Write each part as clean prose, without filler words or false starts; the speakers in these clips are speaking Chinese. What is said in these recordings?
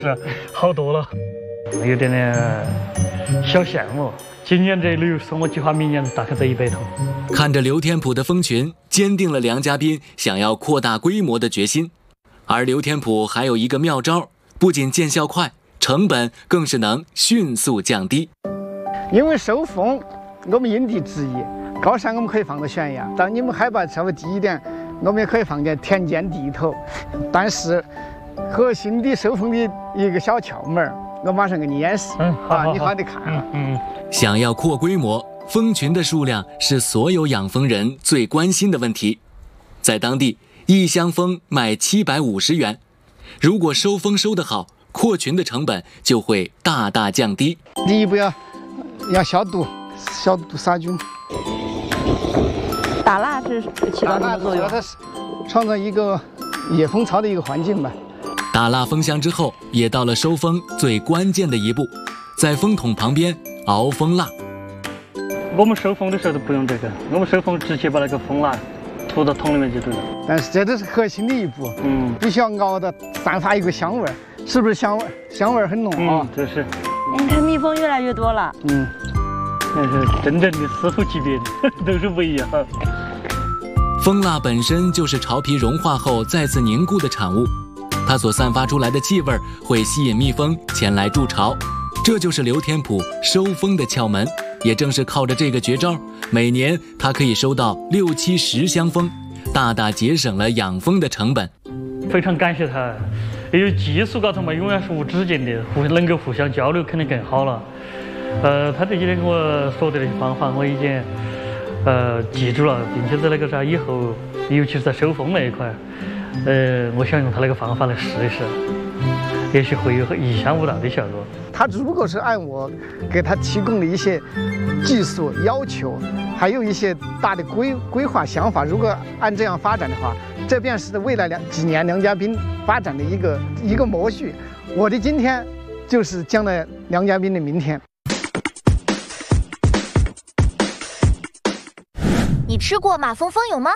是好多了，有点小羡慕。今年这旅游生活计划，明年大概在100头。 看着刘天普的蜂群，坚定了梁家斌想要扩大规模的决心。而刘天普还有一个妙招，不仅见效快，成本更是能迅速降低。 因为收蜂，我们因地制宜，高山我们可以放到悬崖，当你们海拔稍微低一点，我们也可以放在田间地头。但是核心的收蜂的一个小窍门，我马上给你演示。你好得看。 想要扩规模，蜂群的数量是所有养蜂人最关心的问题。在当地，1箱蜂卖750元。如果收蜂收得好，扩群的成本就会大大降低。 第一步要消毒杀菌。 打蜡是起到什么作用？ 它是创造一个野蜂巢的一个环境吧。 打蜡封箱之后，也到了收蜂最关键的一步，在蜂桶旁边熬蜂蜡。 我们收蜂的时候都不用这个，我们收蜂直接把那个蜂蜡涂到桶里面就对了。但是这都是核心的一步，必须要熬的散发一个香味儿，是不是香味很浓啊？ 这是。 你看蜜蜂越来越多了。 那是真正的师傅级别的，都是不一样。 蜂蜡本身就是巢皮融化后再次凝固的产物，它所散发出来的气味会吸引蜜蜂前来筑巢，这就是刘天普收蜂的窍门。也正是靠着这个绝招，每年他可以收到6、7、10箱蜂，大大节省了养蜂的成本。 非常感谢他，因为技术高头嘛，永远是无止境的，能够互相交流肯定更好了。他这几天跟我说的那些方法，我已经记住了，并且在那个啥以后，尤其是在收蜂那一块，我想用他那个方法来试一试，也许会有意想不到的效果。 他如果是按我给他提供的一些技术要求，还有一些大的规划想法，如果按这样发展的话，这便是未来几年梁家斌发展的一个模序。我的今天就是将来梁家斌的明天。 你吃过马蜂蜂蛹吗？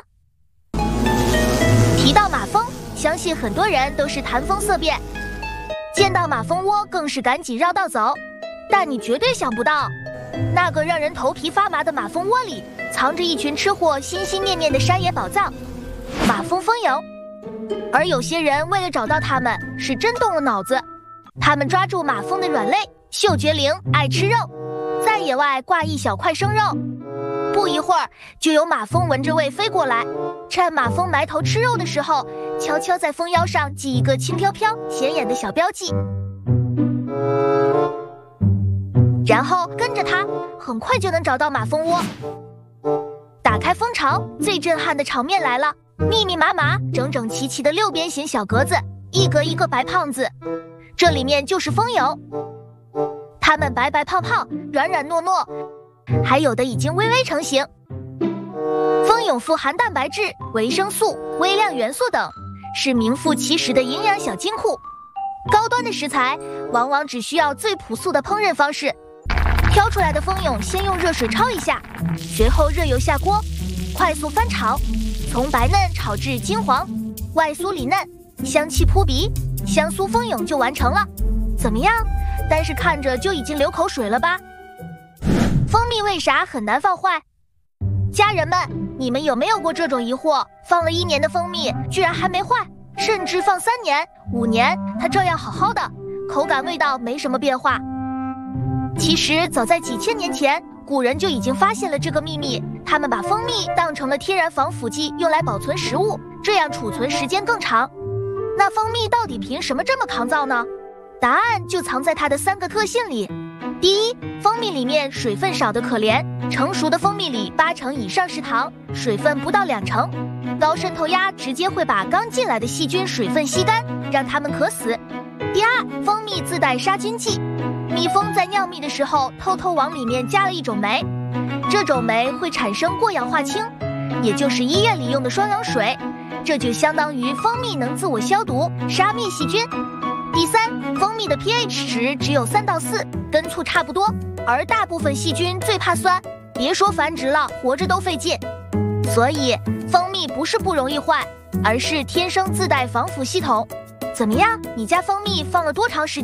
提到马蜂，相信很多人都是谈风色变，见到马蜂窝更是赶紧绕道走。但你绝对想不到，那个让人头皮发麻的马蜂窝里，藏着一群吃货心心念念的山野宝藏——马蜂蜂蛹。而有些人为了找到它们，是真动了脑子。他们抓住马蜂的软肋，嗅觉灵，爱吃肉，在野外挂一小块生肉。不一会儿，就有马蜂闻着味飞过来，趁马蜂埋头吃肉的时候，悄悄在蜂腰上系一个轻飘飘、显眼的小标记，然后跟着它，很快就能找到马蜂窝。打开蜂巢，最震撼的场面来了，密密麻麻、整整齐齐的6边形小格子，一格一个白胖子，这里面就是蜂蛹。它们白白胖胖、软软糯糯，还有的已经微微成型。蜂蛹富含蛋白质、维生素、微量元素等，是名副其实的营养小金库。高端的食材往往只需要最朴素的烹饪方式。挑出来的蜂蛹先用热水焯一下，随后热油下锅，快速翻炒，从白嫩炒至金黄，外酥里嫩，香气扑鼻，香酥蜂蛹就完成了。怎么样？但是看着就已经流口水了吧？蜂蜜为啥很难放坏？家人们，你们有没有过这种疑惑？放了1年的蜂蜜居然还没坏，甚至放3年、5年，它照样好好的，口感味道没什么变化。其实早在几千年前，古人就已经发现了这个秘密，他们把蜂蜜当成了天然防腐剂，用来保存食物，这样储存时间更长。那蜂蜜到底凭什么这么抗造呢？答案就藏在它的3个特性里。第一，蜂蜜里面水分少得可怜，成熟的蜂蜜里8成以上是糖，水分不到2成，高渗透压直接会把刚进来的细菌水分吸干，让它们渴死。第二，蜂蜜自带杀菌剂，蜜蜂在酿蜜的时候偷偷往里面加了一种酶，这种酶会产生过氧化氢，也就是医院里用的双氧水，这就相当于蜂蜜能自我消毒，杀灭细菌。第三，蜂蜜的 pH 值只有3到4，跟醋差不多，而大部分细菌最怕酸，别说繁殖了，活着都费劲。所以，蜂蜜不是不容易坏，而是天生自带防腐系统。 怎么样？你家蜂蜜放了多长时间？